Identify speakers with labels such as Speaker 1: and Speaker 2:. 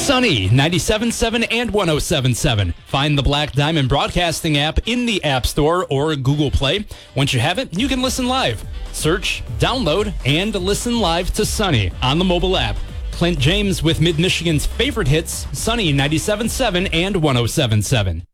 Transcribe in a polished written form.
Speaker 1: Sunny 97.7 and 107.7. Find the Black Diamond Broadcasting app in the App Store or Google Play. Once you have it, you can listen live. Search, download, and listen live to Sunny on the mobile app. Clint James with Mid-Michigan's favorite hits, Sunny 97.7 and 107.7.